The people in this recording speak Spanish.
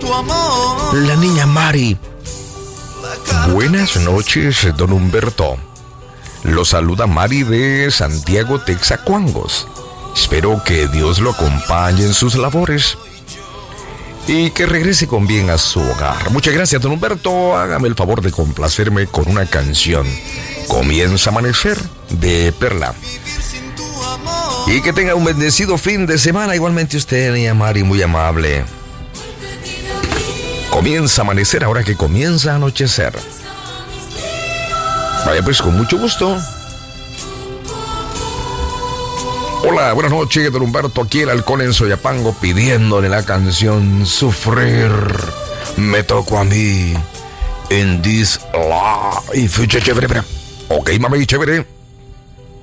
La niña Mari. Buenas noches, don Humberto. Lo saluda Mari de Santiago, Texacuangos. Espero que Dios lo acompañe en sus labores y que regrese con bien a su hogar. Muchas gracias, don Humberto. Hágame el favor de complacerme con una canción. Comienza a amanecer, de Perla. Y que tenga un bendecido fin de semana. Igualmente usted, niña Mari, muy amable. Comienza a amanecer ahora que comienza a anochecer. Vaya pues, con mucho gusto. Hola, buenas noches, don Humberto, aquí el halcón en Soyapango pidiéndole la canción Sufrir. Me tocó a mí. In this life. Chévere. Ok, mami, chévere.